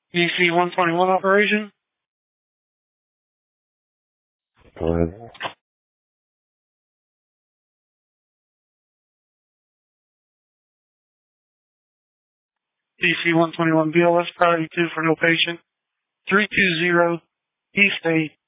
DC-121 operation. Go ahead. DC-121 BLS priority 2 for no patient. 320 East 8